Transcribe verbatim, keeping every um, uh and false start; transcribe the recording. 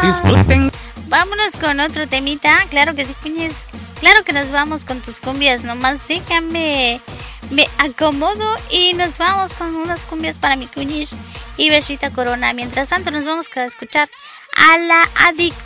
Disfruten. Vámonos con otro temita. Claro que sí, Cuñiz. Claro que nos vamos con tus cumbias. Nomás déjame, me acomodo y nos vamos con unas cumbias para mi Cuñiz y Bechita Corona. Mientras tanto, nos vamos a escuchar a la adicta